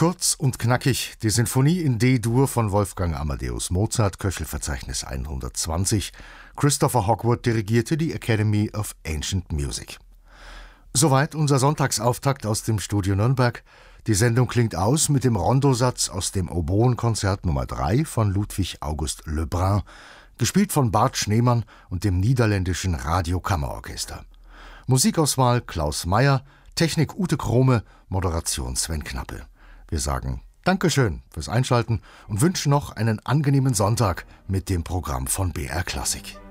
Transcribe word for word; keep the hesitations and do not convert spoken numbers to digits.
Kurz und knackig die Sinfonie in D-Dur von Wolfgang Amadeus Mozart, Köchelverzeichnis hundertzwanzig. Christopher Hogwood dirigierte die Academy of Ancient Music. Soweit unser Sonntagsauftakt aus dem Studio Nürnberg. Die Sendung klingt aus mit dem Rondosatz aus dem Oboenkonzert Nummer drei von Ludwig August Lebrun, gespielt von Bart Schneemann und dem niederländischen Radiokammerorchester. Musikauswahl Klaus Meyer, Technik Ute Krome, Moderation Sven Knappe. Wir sagen Dankeschön fürs Einschalten und wünschen noch einen angenehmen Sonntag mit dem Programm von B R Klassik.